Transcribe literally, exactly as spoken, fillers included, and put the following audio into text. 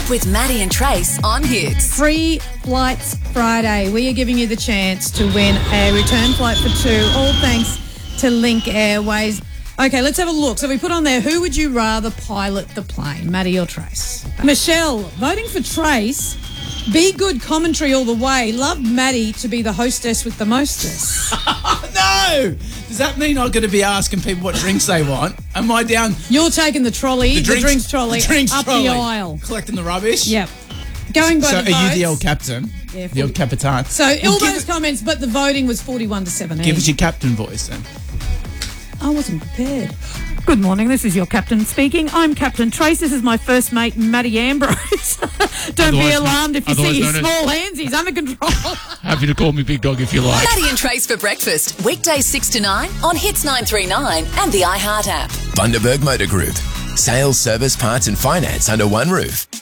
with Maddie and Trace on Hits. Free Flights Friday. We are giving you the chance to win a return flight for two, all thanks to Link Airways. Okay, let's have a look. So we put on there, who would you rather pilot the plane, Maddie or Trace? Michelle, voting for Trace. Be good commentary all the way. Love Maddie to be the hostess with the mostess. No! Does that mean I'm going to be asking people what drinks they want? Am I down... You're taking the trolley, the drinks, the drinks trolley, the drinks up trolley, the aisle. collecting the rubbish? Yep. Going by so the are votes. you the old captain? Yeah, the old capitan. So well, all those comments, but the voting was forty-one to seventeen. Give us your captain voice then. I wasn't prepared. Good morning, this is your captain speaking. I'm Captain Trace. This is my first mate, Matty Ambrose. Don't otherwise, be alarmed if you see his small hands. He's under control. Happy to call me Big Dog if you like. Maddie and Trace for breakfast. Weekdays six to nine on Hits nine three nine and the iHeart app. Bundaberg Motor Group. Sales, service, parts and finance under one roof.